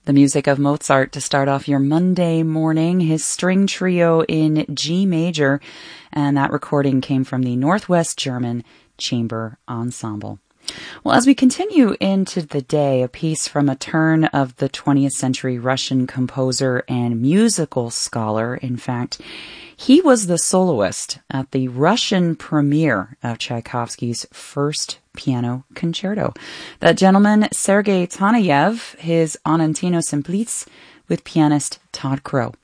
The music of Mozart to start off your Monday morning, his string trio in G major, and that recording came from the Northwest German Chamber Ensemble. Well, as we continue into the day, a piece from a turn of the 20th century Russian composer and musical scholar. In fact, he was the soloist at the Russian premiere of Tchaikovsky's first piano concerto. That gentleman, Sergei Taneyev, his Onantino Simplice, with pianist Todd Crow.